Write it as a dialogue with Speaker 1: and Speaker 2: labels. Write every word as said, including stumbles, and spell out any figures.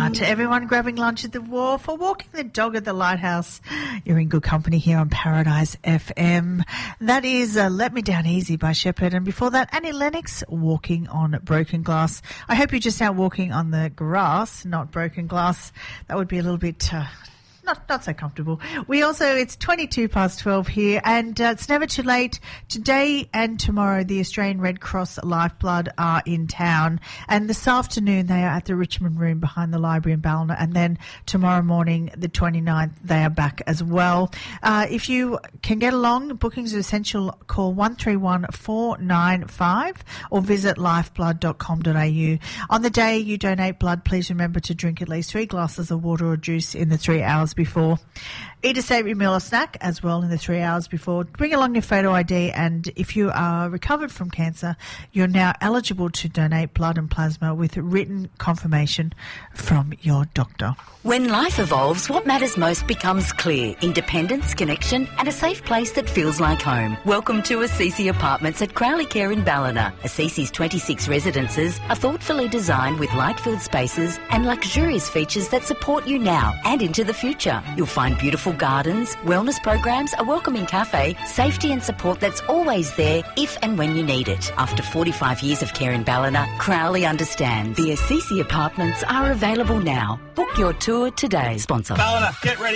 Speaker 1: Uh, to everyone grabbing lunch at the wharf or walking the dog at the lighthouse, you're in good company here on Paradise F M. That is uh, Let Me Down Easy by Shepherd. And before that, Annie Lennox, Walking on Broken Glass. I hope you're just out walking on the grass, not broken glass. That would be a little bit... Uh, Not, not so comfortable. We also, it's twenty-two past twelve here, and uh, it's never too late. Today and tomorrow, the Australian Red Cross Lifeblood are in town, and this afternoon they are at the Richmond Room behind the library in Ballina, and then tomorrow morning, the twenty-ninth, they are back as well. Uh, if you can get along, bookings are essential. Call one three one, four nine five or visit lifeblood dot com dot a u. On the day you donate blood, please remember to drink at least three glasses of water or juice in the three hours before. Eat a savoury meal or snack as well in the three hours before. Bring along your photo I D, and if you are recovered from cancer, you're now eligible to donate blood and plasma with written confirmation from your doctor.
Speaker 2: When life evolves, what matters most becomes clear. Independence, connection and a safe place that feels like home. Welcome to Assisi Apartments at Crowley Care in Ballina. Assisi's twenty-six residences are thoughtfully designed with light-filled spaces and luxurious features that support you now and into the future. You'll find beautiful gardens, wellness programs, a welcoming cafe, safety and support that's always there if and when you need it. After forty-five years of care in Ballina, Crowley understands. The Assisi Apartments are available now. Book your tour today. Sponsor.
Speaker 3: Ballina, get ready.